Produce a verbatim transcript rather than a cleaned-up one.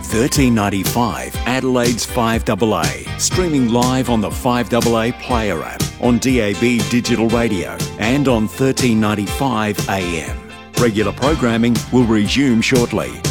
thirteen ninety-five Adelaide's five A A, streaming live on the five A A Player app, on D A B digital radio and on thirteen ninety-five A M. Regular programming will resume shortly.